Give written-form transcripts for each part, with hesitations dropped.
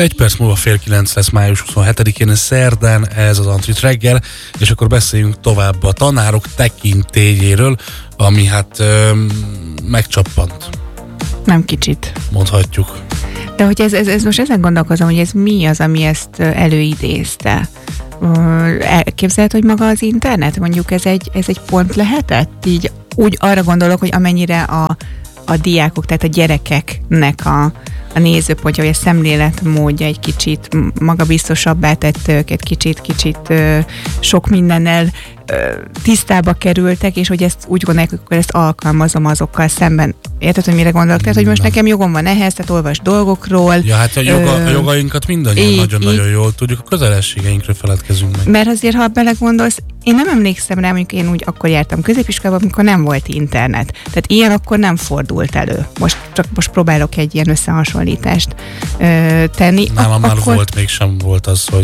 Egy perc múlva 8:30 lesz május 27-én, szerdán, ez az Antrit reggel, és akkor beszéljünk tovább a tanárok tekintélyéről, ami hát megcsappant. Nem kicsit. Mondhatjuk. De hogy ez most ezen gondolkozom, hogy ez mi az, ami ezt előidézte? Elképzelhető, hogy maga az internet? Mondjuk ez egy pont lehetett? Így úgy arra gondolok, hogy amennyire a diákok, tehát a gyerekeknek a nézőpontja, vagy a szemléletmódja egy kicsit magabiztosabbá tette őket, kicsit sok mindennel tisztába kerültek, és hogy ezt úgy gondolják, hogy akkor ezt alkalmazom azokkal szemben. Érted, hogy mire gondolok? Tehát, hogy most nekem jogom van ehhez, tehát olvasd dolgokról. Ja, hát a jogainkat mindannyian nagyon-nagyon jól tudjuk, a közelességeinkről feledkezünk meg. Mert azért, ha belegondolsz, én nem emlékszem rá, mondjuk én úgy akkor jártam középiskolában, amikor nem volt internet. Tehát ilyen akkor nem fordult elő. Most próbálok egy ilyen összehasonlítást tenni. Nálam már volt, mégsem volt az, hogy...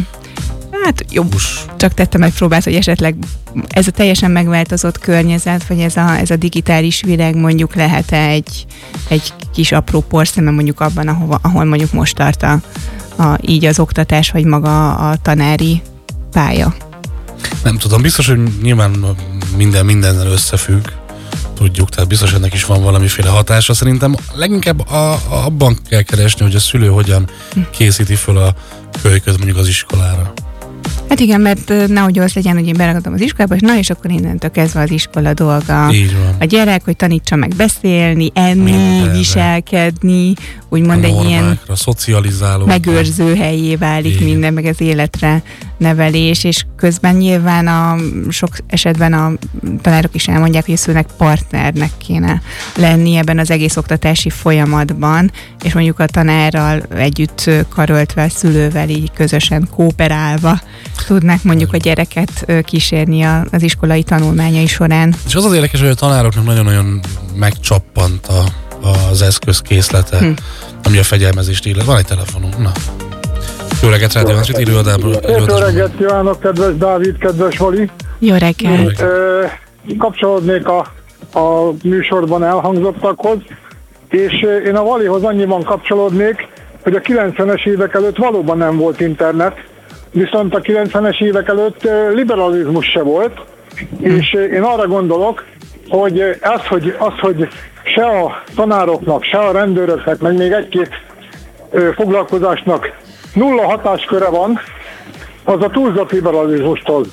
Hát jó, csak tettem egy próbát, hogy esetleg ez a teljesen megváltozott környezet, vagy ez a digitális világ mondjuk lehet-e egy kis apró porszeme mondjuk abban, ahol mondjuk most tart így az oktatás, vagy maga a tanári pálya. Nem tudom, biztos, hogy nyilván mindennel összefügg, tudjuk, tehát biztos ennek is van valamiféle hatása. Szerintem leginkább abban kell keresni, hogy a szülő hogyan készíti föl a kölyköt mondjuk az iskolára. Hát igen, mert nehogy az legyen, hogy én beragadom az iskolába, és akkor innentől kezdve az iskola dolga a gyerek, hogy tanítsa meg beszélni, enni, viselkedni, úgymond egy ilyen szocializáló, megőrző helyé válik minden, meg az életre nevelés, és közben nyilván sok esetben a tanárok is elmondják, hogy a szülőnek partnernek kéne lenni ebben az egész oktatási folyamatban, és mondjuk a tanárral együtt karöltve, a szülővel így közösen kooperálva tudnak mondjuk a gyereket kísérni az iskolai tanulmányai során. És az érdekes, hogy a tanároknak nagyon-nagyon megcsappant az eszközkészlete, ami a fegyelmezést illet. Van egy telefonunk, na. Jó reggelt, Rádió Antrit, időadából. Jó reggelt kívánok, kedves Dávid, kedves Vali. Jó reggelt. Kapcsolódnék a műsorban elhangzottakhoz, és én a Valihoz annyiban kapcsolódnék, hogy a 90-es évek előtt valóban nem volt internet, viszont a 90-es évek előtt liberalizmus se volt, és én arra gondolok, hogy hogy se a tanároknak, se a rendőröknek, meg még egy-két foglalkozásnak nulla hatásköre van, az a túlzott liberalizmustól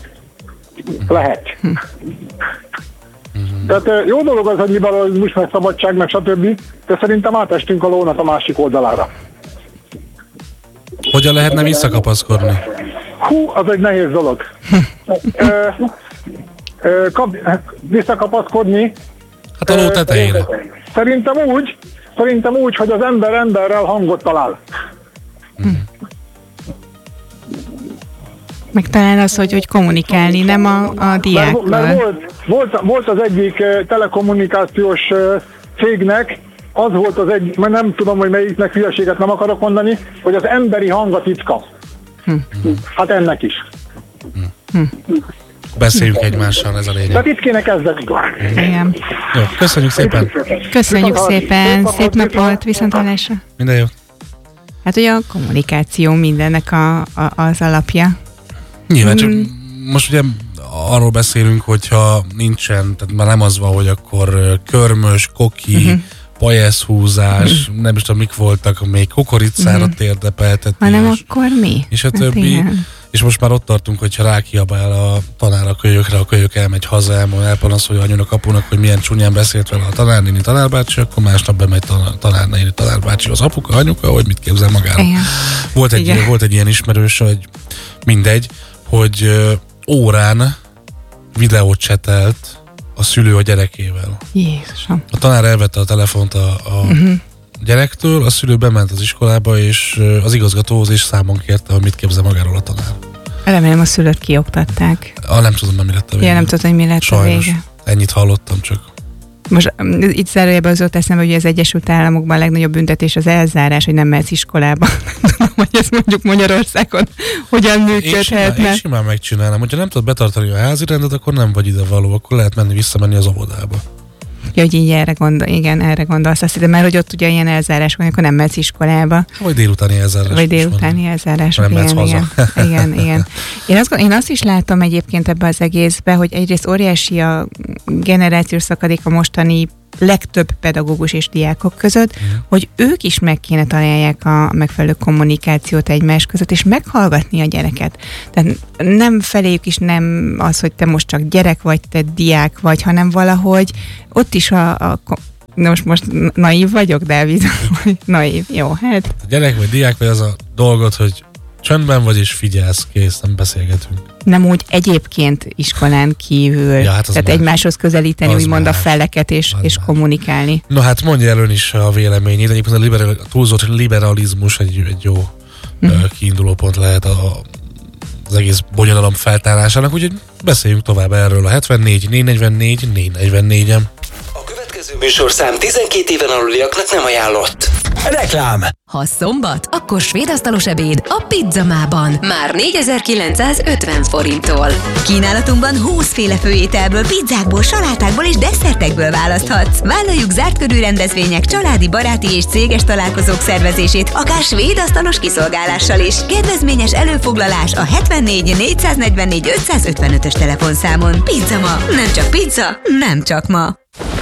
lehet. Tehát jó dolog az, hogy liberalizmus, meg szabadság, meg stb., de szerintem átestünk a lónak a másik oldalára. Hogyan lehetne visszakapaszkodni? Az egy nehéz dolog. Visszakapaszkodni. Hát a ló tetejére. Szerintem úgy, hogy az ember emberrel hangot talál. Meg talán az, hogy kommunikálni, nem a diákkal. Mert volt az egyik telekommunikációs cégnek, az volt az egy, mert nem tudom, hogy melyiknek hülyeséget nem akarok mondani, hogy az emberi hang a titka. Hát ennek is. Beszéljünk egymással, ez a lényeg. Tehát itt kéne kezdeni. Igen. Jó, köszönjük szépen. Köszönjük szépen, szép napot, viszonthallásra. Minden jó. Hát ugye a kommunikáció mindennek az alapja. Nyilván, csak most ugye arról beszélünk, hogyha nincsen, tehát már nem az van, hogy akkor körmös, koki, pajeszhúzás, nem is tudom, mik voltak, még kukoricára térdepeltetni. Hanem akkor mi? És a többi. Hát és most már ott tartunk, hogyha rákiabál a tanár a kölyökre, a kölyök elmegy haza, elpanaszolja anyunak, apunak, hogy milyen csúnyán beszélt vele a tanárnéni, tanárbácsi, akkor másnap bemegy tanárnéni, tanárbácsi, az apuka, anyuka, hogy mit képzel magára. Volt egy ilyen ismerős, hogy mindegy, hogy órán videót csetelt a szülő a gyerekével. Jézusom. A tanár elvette a telefont a gyerektől, a szülő bement az iskolába, és az igazgatóhoz is számon kérte, hogy mit képzel magáról a tanár. Remélem a szülőt kioktatták. Nem tudom, mi lett a vége. Ja, nem tudom, hogy mi lett sajnos. A vége. Ennyit hallottam csak. Most itt zárójában az ott eszembe, hogy az Egyesült Államokban a legnagyobb büntetés az elzárás, hogy nem mehetsz iskolába. Tudom, hogy ez mondjuk Magyarországon hogyan működhetne. Én simán megcsinálnám. Hogyha nem tudod betartani a házi rendet, akkor nem vagy ide való, akkor lehet visszamenni az óvodába. Ja, hogy így erre gondolsz. Azt hiszem, mert hogy ott ugye ilyen elzárás van, akkor nem mehetsz iskolába. Vagy délutáni elzárás. Igen. Én azt is látom egyébként ebbe az egészbe, hogy egyrészt óriási a generációs szakadék a mostani legtöbb pedagógus és diákok között, hogy ők is meg kéne találják a megfelelő kommunikációt egymás között, és meghallgatni a gyereket. Tehát nem feléjük is nem az, hogy te most csak gyerek vagy, te diák vagy, hanem valahogy ott is most naív vagyok, Dávid? Naív, jó, hát. A gyerek vagy diák vagy az a dolgot, hogy csöndben vagy és figyelsz, kész, nem beszélgetünk. Nem úgy egyébként iskolán kívül. Ja, hát tehát egymáshoz közelíteni, úgymond a feleket és kommunikálni. No hát mondja el ön is a véleményét. Egyébként a túlzott liberalizmus egy jó kiinduló pont lehet az egész bonyodalom feltárásának, úgyhogy beszéljünk tovább erről a 74 444 444-en. A következő műsorszám 12 éven aluliaknak nem ajánlott. Reklám! Ha szombat, akkor svéd asztalos ebéd a Pizzamában. Már 4950 forinttól. Kínálatunkban 20 féle főételből, pizzákból, salátákból és desszertekből választhatsz. Vállaljuk zárt körű rendezvények, családi, baráti és céges találkozók szervezését, akár svéd asztalos kiszolgálással is. Kedvezményes előfoglalás a 74 444 555-ös telefonszámon. Pizzama! Nem csak pizza, nem csak ma.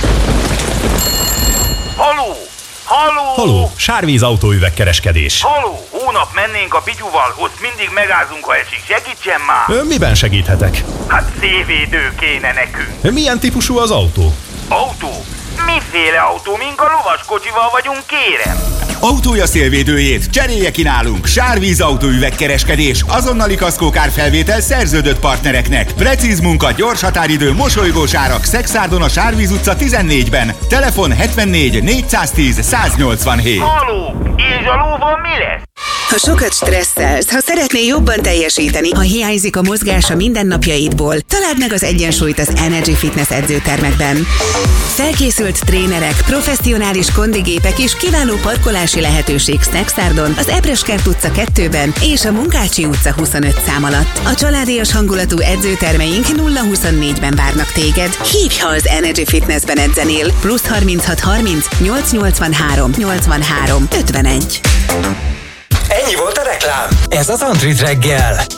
Haló! Haló, Sárvíz autóüvegkereskedés. Haló, hónap mennénk a Pityuval, ott mindig megállunk, ha esik. Segítsen már! Miben segíthetek? Hát szélvédő kéne nekünk. Milyen típusú az autó? Autó? Miféle autó? Mink a lovaskocsival vagyunk, kérem? Autója szélvédőjét cserélje ki nálunk. Sárvíz autóüvegkereskedés. Azonnali kaszkókárfelvétel szerződött partnereknek. Precíz munka, gyors határidő, mosolygós árak. Szexárdon a Sárvíz utca 14-ben. Telefon 74 410 187. Haló, és a lóval mi lesz? Ha sokat stresszelsz, ha szeretnél jobban teljesíteni, ha hiányzik a mozgás a mindennapjaidból, találd meg az egyensúlyt az Energy Fitness edzőtermekben. Felkészült trénerek, professzionális kondigépek és kiváló parkolási lehetőség Szexárdon, az Ebreskert utca 2-ben és a Munkácsi utca 25 szám alatt. A családias hangulatú edzőtermeink 0-24-ben várnak téged. Hívj, ha az Energy Fitnessben edzenél. +36 30 883 83 51. Ennyi volt a reklám. Ez az Antrit reggel.